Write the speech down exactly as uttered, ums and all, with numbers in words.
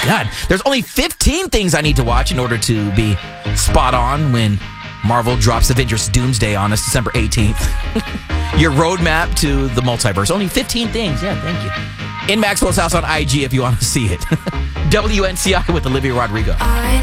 God, there's only fifteen things I need to watch in order to be spot on when Marvel drops Avengers Doomsday on us December eighteenth. Your roadmap to the multiverse. Only fifteen things. Yeah, thank you. In Maxwell's house on I G if you want to see it. W N C I with Olivia Rodrigo. I